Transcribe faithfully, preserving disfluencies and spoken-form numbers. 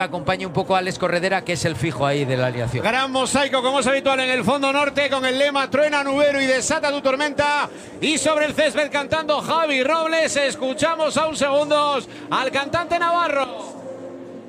Acompaña un poco a Alex Corredera, que es el fijo ahí de la alineación. Gran mosaico, como es habitual en el fondo norte, con el lema truena nubero y desata tu tormenta. Y sobre el césped cantando Javi Robles, escuchamos a un segundos al cantante navarro.